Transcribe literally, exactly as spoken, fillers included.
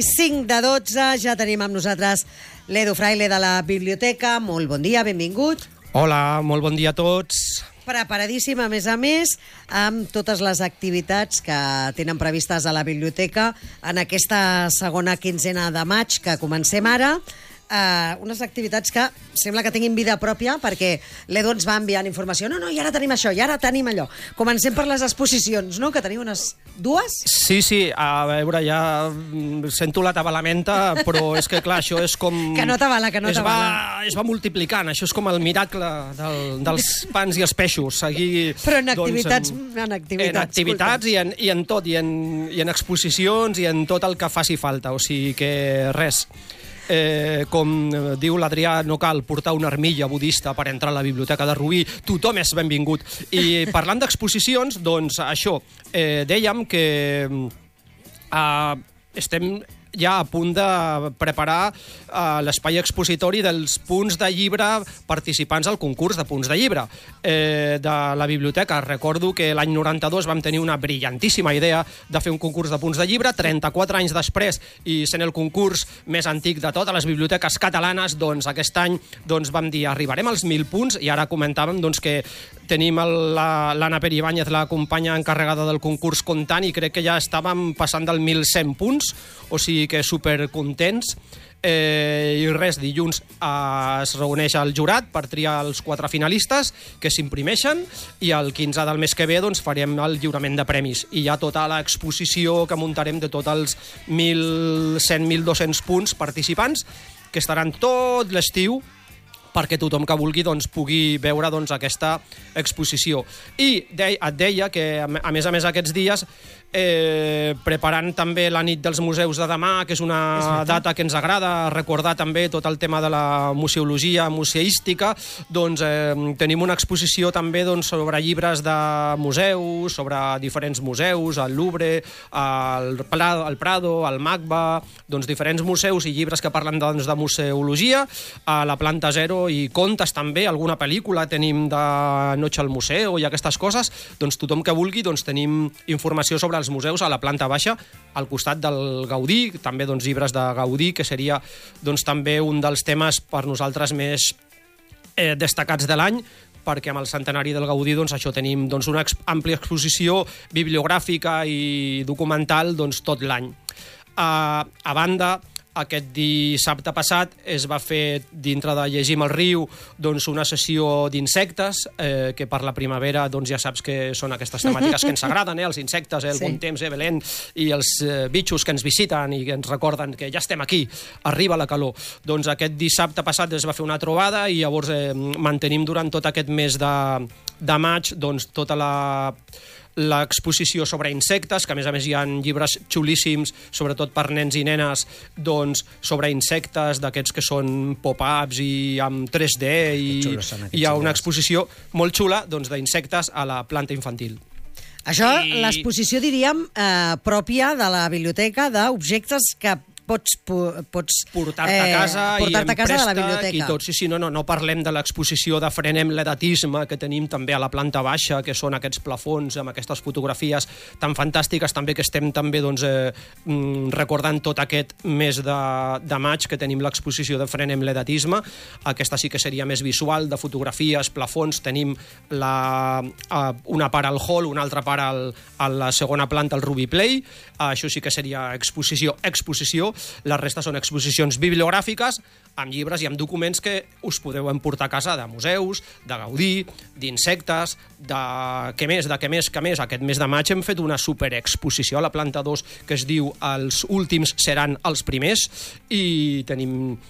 cinc de dotze, ja tenim amb nosaltres l'Edu Fraile de la Biblioteca. Molt bon dia, benvingut. Hola, molt bon dia a tots. Preparadíssim, a més a més, amb totes les activitats que tenen previstes a la Biblioteca en aquesta segona quinzena de maig que comencem ara. Uh, unes activitats que sembla que tinguin vida pròpia, perquè l'Edu ens va enviant informació. No, no, i ara tenim això, i ara tenim allò. Comencem per les exposicions, no?, que teniu unes dues? Sí, sí, a veure, ja sento la tabalamenta, però és que, clar, això és com... Que no tabala, que no es tabala. Va, es va multiplicant, això és com el miracle del, dels pans i els peixos. Seguir, però en activitats, doncs, en, en activitats. En activitats i en, i en tot, i en, i en exposicions, i en tot el que faci falta. O sigui que res... Eh, com diu l'Adrià, no cal portar una armilla budista per entrar a la Biblioteca de Rubí, tothom és benvingut. I parlant d'exposicions, doncs això, eh, dèiem que eh, estem ja a punt de preparar uh, l'espai expositori dels punts de llibre participants al concurs de punts de llibre eh, de la biblioteca. Recordo que l'any noranta-dos vam tenir una brillantíssima idea de fer un concurs de punts de llibre. trenta-quatre anys després, i sent el concurs més antic de totes les biblioteques catalanes, doncs aquest any doncs, vam dir arribarem als mil punts, i ara comentàvem doncs, que tenim l'Anna Peri Ibáñez, la companya encarregada del concurs, comptant, i crec que ja estàvem passant del mil cent punts, o sigui que supercontents. Eh, i res, dilluns eh, es reuneix el jurat per triar els quatre finalistes que s'imprimeixen, i el quinze del mes que ve doncs, farem el lliurament de premis, i hi ha tota l'exposició que muntarem de tots els mil cent a mil dos-cents punts participants, que estaran tot l'estiu perquè tothom que vulgui doncs, pugui veure doncs, aquesta exposició. I de, et deia que, a més a més, aquests dies, eh, preparant també la nit dels museus de demà, que és una data que ens agrada recordar també tot el tema de la museologia museística, doncs eh, tenim una exposició també doncs, sobre llibres de museus, sobre diferents museus, el Louvre, el Prado, el, Prado, el MACBA, doncs diferents museus i llibres que parlen doncs, de museologia, a la planta zero, i contes també, alguna pel·lícula tenim de Noche al Museu i aquestes coses. Doncs tothom que vulgui doncs, tenim informació sobre els museus a la planta baixa, al costat del Gaudí, també doncs, llibres de Gaudí, que seria doncs, també un dels temes per nosaltres més eh, destacats de l'any, perquè amb el centenari del Gaudí doncs, això tenim doncs, una ex àmplia exposició bibliogràfica i documental doncs, tot l'any. Uh, a banda, aquest dissabte passat es va fer, dintre de Llegim el riu, doncs una sessió d'insectes, eh, que per la primavera doncs ja saps que són aquestes temàtiques que ens agraden, eh, els insectes, eh, el sí. bon temps, eh, Belén, i els eh, bitxos que ens visiten i que ens recorden que ja estem aquí, arriba la calor. Doncs aquest dissabte passat es va fer una trobada, i llavors eh, mantenim durant tot aquest mes de, de maig doncs tota la... l'exposició sobre insectes, que a més a més hi ha llibres xulíssims, sobretot per nens i nenes, doncs sobre insectes, d'aquests que són pop-ups i amb tres D, i hi ha una exposició molt xula doncs, d'insectes a la planta infantil. Això, I... l'exposició, diríem, eh, pròpia de la biblioteca, d'objectes que pots, pots portar-te a casa, eh, portar a casa de la biblioteca. I tot. Sí, sí, no, no, no parlem de l'exposició de Frenem l'edatisme que tenim també a la planta baixa, que són aquests plafons amb aquestes fotografies tan fantàstiques també, que estem també doncs, eh, recordant tot aquest mes de, de maig, que tenim l'exposició de Frenem l'edatisme. Aquesta sí que seria més visual, de fotografies, plafons. Tenim la, una part al hall, una altra part al, a la segona planta, al Ruby Play. Això sí que seria exposició, exposició. La resta són exposicions bibliogràfiques amb llibres i amb documents que us podeu emportar a casa, de museus, de Gaudí, d'insectes, de què més, de què més, què més. Aquest mes de maig hem fet una superexposició a la planta dos que es diu Els últims seran els primers, i tenim